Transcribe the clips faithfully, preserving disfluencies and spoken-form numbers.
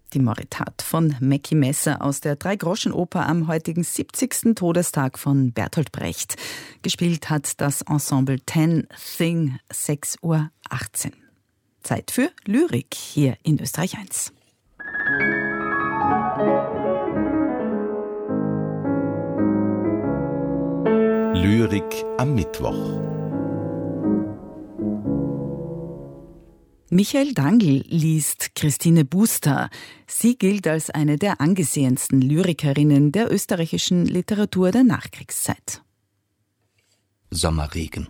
Die Moritat von Mackie Messer aus der Drei-Groschen-Oper am heutigen siebzigsten Todestag von Bertolt Brecht. Gespielt hat das Ensemble Ten Thing, sechs Uhr achtzehn. Zeit für Lyrik hier in Österreich eins. Lyrik am Mittwoch. Michael Dangl liest Christine Buster. Sie gilt als eine der angesehensten Lyrikerinnen der österreichischen Literatur der Nachkriegszeit. Sommerregen.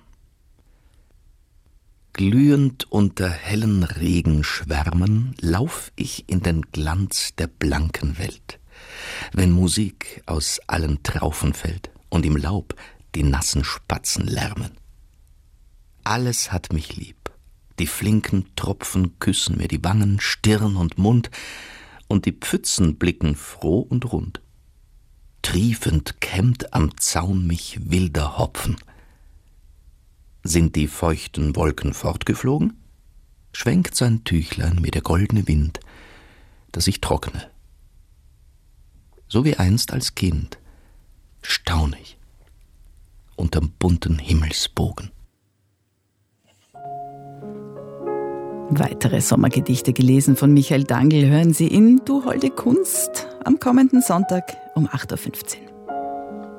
Glühend unter hellen Regenschwärmen lauf ich in den Glanz der blanken Welt, wenn Musik aus allen Traufen fällt und im Laub die nassen Spatzen lärmen. Alles hat mich lieb. Die flinken Tropfen küssen mir die Wangen, Stirn und Mund, und die Pfützen blicken froh und rund. Triefend kämmt am Zaun mich wilder Hopfen. Sind die feuchten Wolken fortgeflogen? Schwenkt sein Tüchlein mir der goldene Wind, dass ich trockne. So wie einst als Kind staun ich unterm bunten Himmelsbogen. Weitere Sommergedichte gelesen von Michael Dangl hören Sie in Du holde Kunst am kommenden Sonntag um acht Uhr fünfzehn.